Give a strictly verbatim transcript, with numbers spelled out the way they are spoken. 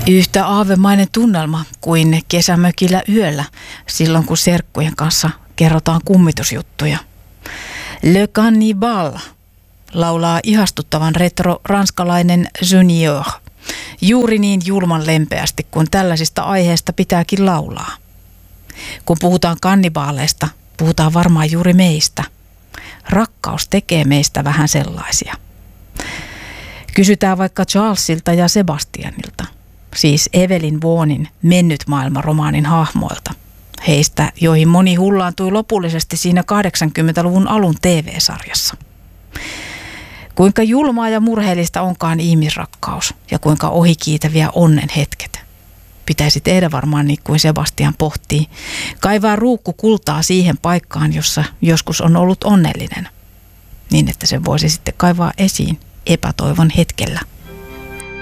Yhtä aavemainen tunnelma kuin kesämökillä yöllä, silloin kun serkkujen kanssa kerrotaan kummitusjuttuja. Le Cannibal laulaa ihastuttavan retro-ranskalainen Junior. Juuri niin julman lempeästi kuin tällaisista aiheista pitääkin laulaa. Kun puhutaan kannibaaleista, puhutaan varmaan juuri meistä. Rakkaus tekee meistä vähän sellaisia. Kysytään vaikka Charlesilta ja Sebastianilta, siis Evelyn Waughnin Mennyt maailma-romaanin hahmoilta. Heistä, joihin moni hullaantui lopullisesti siinä kahdeksankymmentäluvun alun T V-sarjassa. Kuinka julmaa ja murheellista onkaan ihmisrakkaus ja kuinka ohikiitäviä onnen hetket. Pitäisi tehdä varmaan niin kuin Sebastian pohtii. Kaivaa ruukku kultaa siihen paikkaan, jossa joskus on ollut onnellinen. Niin, että se voisi sitten kaivaa esiin epätoivon hetkellä.